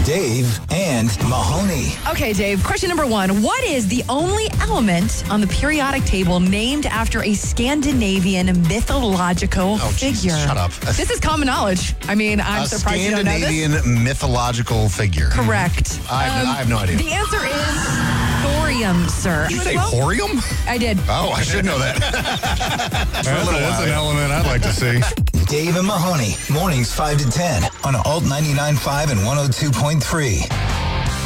Dave and Mahoney. Okay, Dave, question number 1. What is the only element on the periodic table named after a Scandinavian mythological figure? Jesus, shut up. This is common knowledge. I mean, I'm surprised you don't know this. Scandinavian mythological figure. Correct. I have no idea. The answer is thorium, sir. Did you say thorium? I did. Oh, I should know that. That's an element I'd like to see. Dave and Mahoney, mornings 5 to 10 on Alt 99.5 and 102.3.